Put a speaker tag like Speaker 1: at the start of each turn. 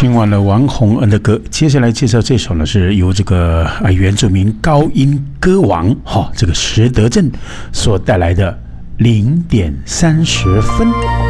Speaker 1: 听完了王洪恩的歌，接下来介绍这首呢，是由这个原住民高音歌王这个石德正所带来的0.30分。